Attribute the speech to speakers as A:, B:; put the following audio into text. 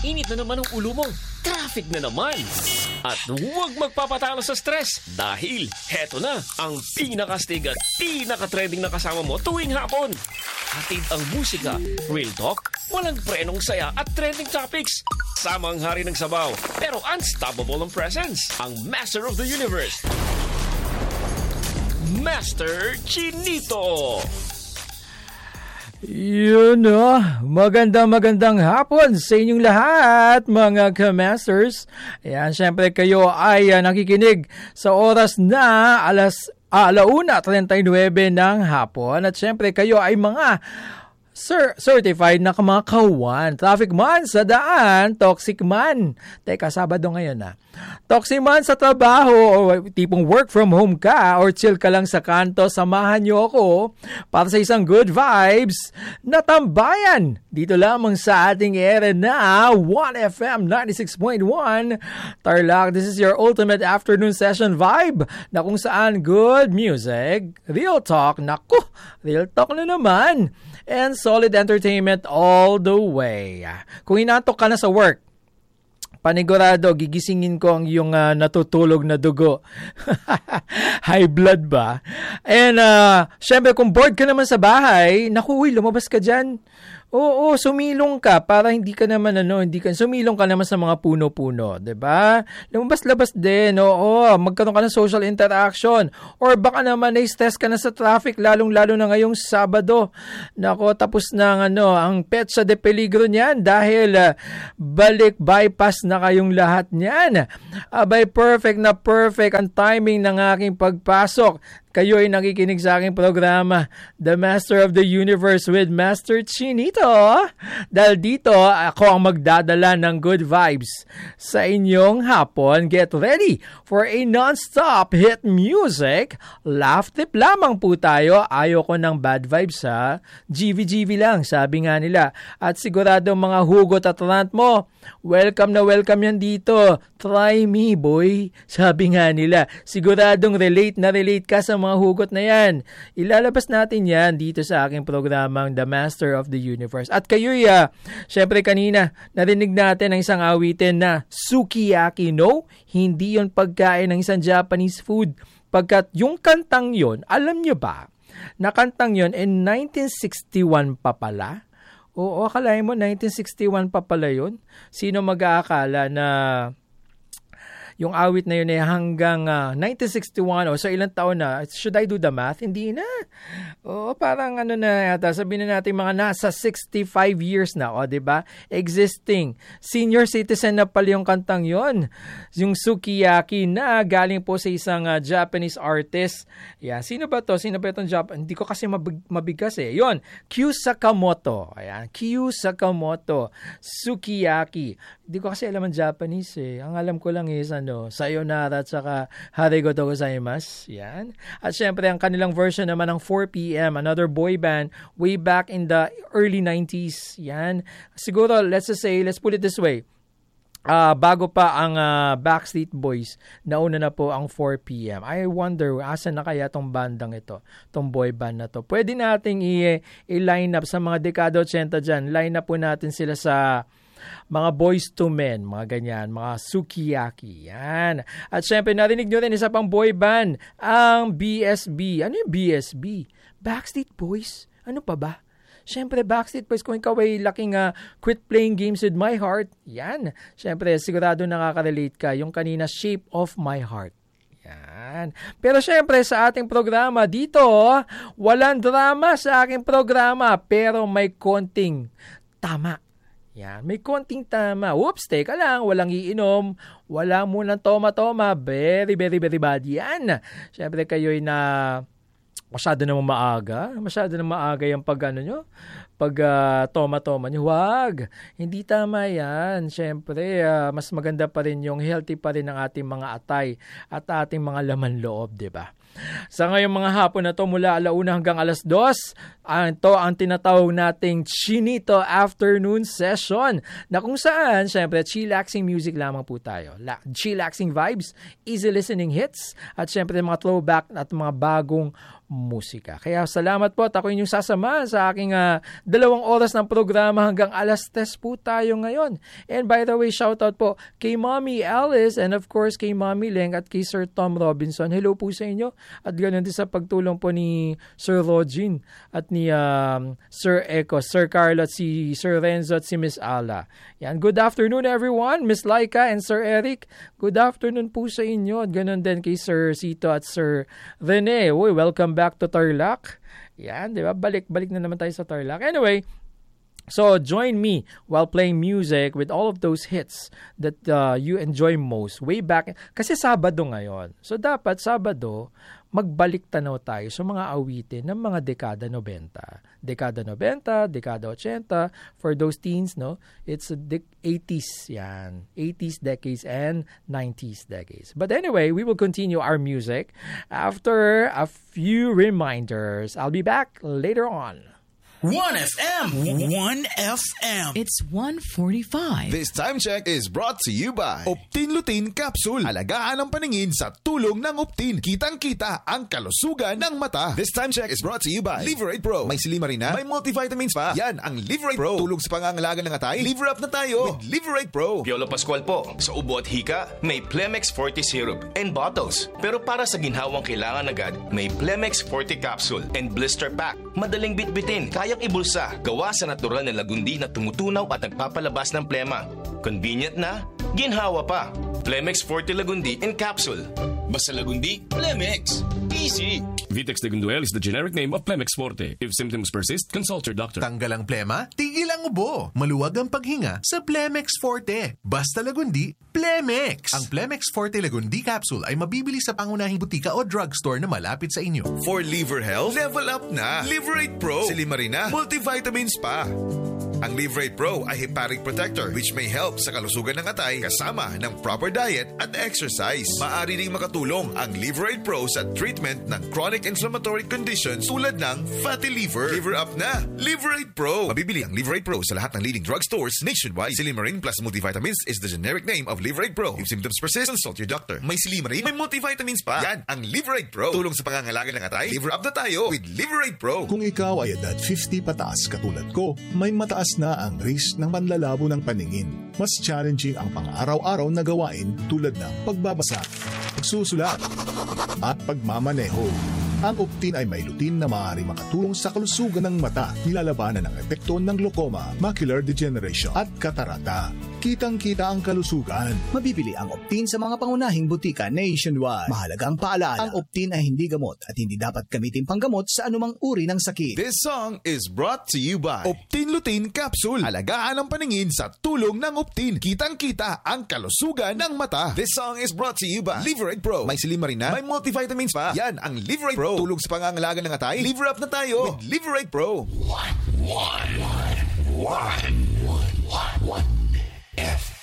A: init na naman ang ulo mo. Traffic na naman. At huwag magpapatalo sa stress dahil heto na ang pinakastig at pinakatrending na kasama mo tuwing hapon. Hatid ang musika, real talk, walang prenong saya at trending topics. Sama ang hari ng sabaw pero unstoppable ang presence. Ang Master of the Universe, Master Chinito.
B: Yun o, magandang hapon sa inyong lahat mga ka-masters. Ayan, syempre kayo ay nakikinig sa oras na alauna 39 ng hapon. At syempre kayo ay mga certified na mga kawan. Traffic man sa daan, toxic man. Teka, Sabado ngayon na. Toxic man sa trabaho o tipong work from home ka or chill ka lang sa kanto, samahan niyo ako para sa isang good vibes na tambayan. Dito lamang sa ating ere na 1FM 96.1 Tarlac. This is your ultimate afternoon session vibe na kung saan good music, real talk, naku, real talk na naman, and solid entertainment all the way. Kung inaantok ka na sa work, panigurado, gigisingin ko ang iyong natutulog na dugo. High blood ba? And syempre, kung bored ka naman sa bahay, naku, lumabas ka dyan. Oo, sumilong ka para hindi ka naman sumilong ka naman sa mga puno-puno, 'di ba? Lumabas-labas din. Oo, magkaroon ka ng social interaction or baka naman na-stress ka na sa traffic lalong-lalo na ngayong Sabado. Nako, tapos na ang petsa de peligro niyan dahil balik bypass na kayong lahat niyan. Abay, perfect ang timing ng aking pagpasok. Kayo ay nakikinig sa aking programa, The Master of the Universe with Master Chinito. Dahil dito, ako ang magdadala ng good vibes sa inyong hapon. Get ready for a non-stop hit music. Laugh trip lamang po tayo. Ayoko ng bad vibes ha. GV lang, sabi nga nila. At sigurado mga hugot at rant mo, welcome na welcome yan dito. Try me, boy. Sabi nga nila. Siguradong relate ka sa mga hugot na yan. Ilalabas natin yan dito sa aking programang The Master of the Universe. At kayo'y, syempre kanina, narinig natin ang isang awitin na sukiyaki. No, hindi yon pagkain ng isang Japanese food. Pagkat yung kantang yon, alam nyo ba, na kantang yon in 1961 pa pala? Oo, akalain mo 1961 pa pala yun? Sino mag-aakala na yung awit na yun ay hanggang 1961 o so ilang taon na? Should I do the math? Hindi na. Oo, parang na yata, sabihin na natin mga nasa 65 years na, o diba? Existing. Senior citizen na pala yung kantang yon. Yung sukiyaki na galing po sa isang Japanese artist. Yeah, sino ba to? Sino ba itong Japan? Hindi ko kasi mabigas eh. Yon, Kyu Sakamoto. Ayan, Kyu Sakamoto. Sukiyaki. Hindi ko kasi alam ang Japanese eh. Ang alam ko lang is sayonara at saka harigato gozaimasu. Yan. At syempre, ang kanilang version naman ng 4PM, another boy band, way back in the early 90s. Yan. Siguro, let's put it this way. Bago pa ang Backstreet Boys, nauna na po ang 4PM. I wonder, asan na kaya tong bandang ito? Tong boy band na to. Pwede nating i-line up sa mga dekada 80 dyan. Line up po natin sila sa mga Boys to Men, mga ganyan, mga sukiyaki, yan. At syempre, narinig nyo rin isa pang boy band, ang BSB. Ano yung BSB? Backstreet Boys? Ano pa ba? Syempre, Backstreet Boys, kung ikaw ay laking quit playing games with my heart, yan. Syempre, sigurado nakaka-relate ka. Yung kanina, Shape of My Heart. Yan. Pero syempre, sa ating programa dito, walang drama sa aking programa, pero may konting tama. Yan, may konting tama. Oops, teka lang, walang iinom, wala munang toma-toma. Very bad yan. Siyempre, kayo'y na masyado na maaga yung pag toma-toma nyo. Huwag, hindi tama yan. Siyempre, mas maganda pa rin yung healthy pa rin ang ating mga atay at ating mga laman loob, di ba? Sa ngayong mga hapon na to mula 1:00 hanggang 2:00, ito ang tinatawag nating Chinito Afternoon Session na kung saan, syempre, chillaxing music lamang po tayo. Chillaxing vibes, easy listening hits, at syempre mga throwback at mga bagong musika. Kaya salamat po at ako inyong sasama sa aking 2 oras ng programa hanggang alas 3 po tayo ngayon. And by the way, shoutout po kay Mommy Alice and of course kay Mommy Leng at kay Sir Tom Robinson. Hello po sa inyo at ganoon din sa pagtulong po ni Sir Rogin at ni Sir Eco, Sir Carlo at si Sir Renzo at si Miss Ala. Yan, good afternoon everyone, Miss Laika and Sir Eric. Good afternoon po sa inyo at ganoon din kay Sir Sito at Sir Rene. Uy, welcome back to Tarlac. Yan, di ba? Balik na naman tayo sa Tarlac. Anyway, so join me while playing music with all of those hits that you enjoy most way back. Kasi Sabado ngayon. So dapat Sabado, magbalik tanaw tayo sa mga awitin ng mga dekada 90. Dekada 90, dekada 80. For those teens, no? It's the 80s, yan. 80s decades and 90s decades. But anyway, we will continue our music after a few reminders. I'll be back later on.
C: 1FM.
D: It's 1:45.
C: This time check is brought to you by Optin Lutein Capsule. Alagaan ang paningin sa tulong ng Optin. Kitang-kita ang kalusugan ng mata. This time check is brought to you by Liverate Pro. May silimarina, may multivitamins pa. Yan ang Liverate Pro. Tulong sa pangangalaga ng atay. Liver up na tayo with Liverate Pro.
E: Piolo Pascual po. Sa ubo at hika, may Plemex Forte Syrup and bottles. Pero para sa ginhawang kailangan agad, may Plemex Forte Capsule and Blister Pack. Madaling bitbitin, kayang ibulsa, gawa sa natural na lagundi na tumutunaw at nagpapalabas ng plema. Convenient na, ginhawa pa. Plemex Forte Lagundi in Capsule. Basta lagundi, Plemex. Easy.
A: Vitex Degunduel is the generic name of Plemex Forte. If symptoms persist, consult your doctor.
F: Tanggal ang plema, tigil ang ubo. Maluwag ang paghinga sa Plemex Forte. Basta lagundi, Plemex. Ang Plemex Forte Lagundi Capsule ay mabibili sa pangunahing butika o drugstore na malapit sa inyo.
C: For liver health, level up na. Liverate Pro. Silimarina, multivitamins pa. Ang Liverate Pro ay hepatic protector which may help sa kalusugan ng atay kasama ng proper diet at exercise. Maaari ring makatulong ang Liverate Pro sa treatment ng chronic inflammatory conditions tulad ng fatty liver. Liver up na! Liverate Pro! Mabibili ang Liverate Pro sa lahat ng leading drugstores nationwide. Silimarin plus multivitamins is the generic name of Liverate Pro. If symptoms persist, consult your doctor. May silimarin, may multivitamins pa. Yan ang Liverate Pro. Tulong sa pangangalaga ng atay. Liver up na tayo with Liverate Pro.
G: Kung ikaw ay edad 50 pataas katulad ko, may mataas na ang risk ng panlalabo ng paningin. Mas challenging ang pang-araw-araw na gawain tulad ng pagbabasa, pagsusulat, at pagmamaneho. Ang Optin ay may lutein na maaaring makatulong sa kalusugan ng mata, nilalabanan ng epekto ng glaucoma, macular degeneration at katarata. Kitang-kita ang kalusugan.
H: Mabibili ang Optin sa mga pangunahing butika nationwide. Mahalagang paalala, ang Optin ay hindi gamot at hindi dapat gamitin panggamot sa anumang uri ng sakit.
C: This song is brought to you by Optin Lutein Capsule. Alagaan ang paningin sa tulong ng Optin. Kitang-kita ang kalusugan ng mata. This song is brought to you by Liverate Pro. May silimarina, may multivitamins pa. Yan ang Liverate Pro. Tulong sa pangangalaga ng atay. Liver up na tayo with Liverate Pro.
I: 1 F